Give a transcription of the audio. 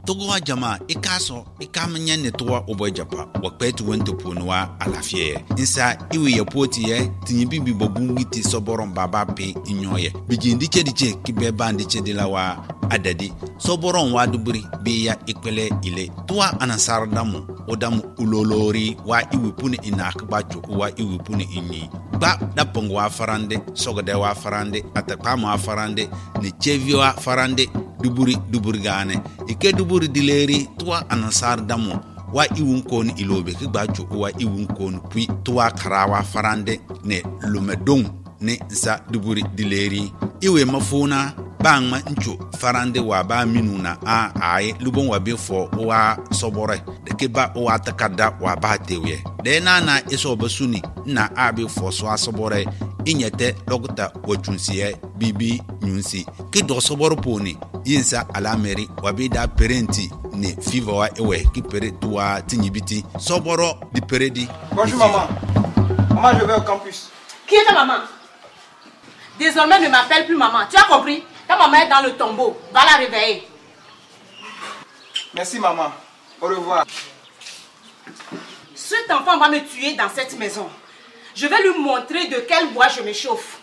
Togoa jama ikaso ikamanya netwa obojapa wakpetu wento punwa alafie insa iwe yapoti ye tinyibibi bobungiti soboron baba pe inyoye bijindi chediche kibebandi chedilawa adadi soboron waduburi biya ikpele ile tuwa anasardamu odamu ulolori wa iwipuni inakba choku wa iwipuni inyi ba dapong wa farande sogode wa farande atakpama wa farande ne chevi wa farande duburi gane ike duburi dileri tuwa anasar damu wa iwun kon ilobe ki gbacho wa iwun kon puis tuwa karawa farande ne lumedong ne sa duburi dileri iwe mafuna bangma ncho farande wa ba minuna a ai lubon wa be fo wa sobore de ke ba wa takada wa ba tewe de na iso basuni na abi fo so asobore inyete logta wachunsiye bibi nyunsi ki do soboro poni yinsa alameri wabida parenti ne fiva wa ewe ki pere toi tinyibiti soboro di peredi. Bonjour maman. Maman, je vais au campus. Qui est ta maman? Désormais ne m'appelle plus maman. Tu as compris? Ta maman est dans le tombeau. Va la réveiller. Merci maman. Au revoir. Cet enfant va me tuer dans cette maison. Je vais lui montrer de quel bois je me chauffe.